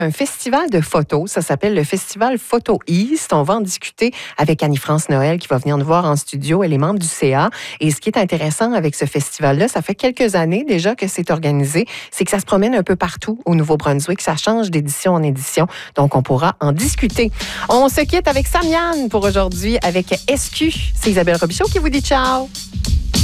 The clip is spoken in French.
Un festival de photos, ça s'appelle le Festival Photo East. On va en discuter avec Annie-France Noël qui va venir nous voir en studio. Elle est membre du CA. Et ce qui est intéressant avec ce festival-là, ça fait quelques années déjà que c'est organisé, c'est que ça se promène un peu partout au Nouveau-Brunswick. Ça change d'édition en édition. Donc, on pourra en discuter. On se quitte avec Samian pour aujourd'hui avec SQ. C'est Isabelle Robichaud qui vous dit ciao.